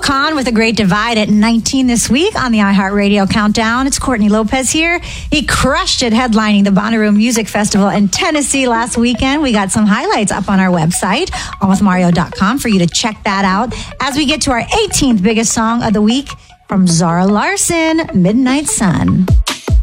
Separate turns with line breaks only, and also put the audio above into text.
Khan with A Great Divide at 19 this week on the iHeartRadio Countdown. It's Courtney Lopez here. He crushed it headlining the Bonnaroo Music Festival in Tennessee last weekend. We got some highlights up on our website, onwithmario.com, for you to check that out. As we get to our 18th biggest song of the week from Zara Larsson, Midnight Sun.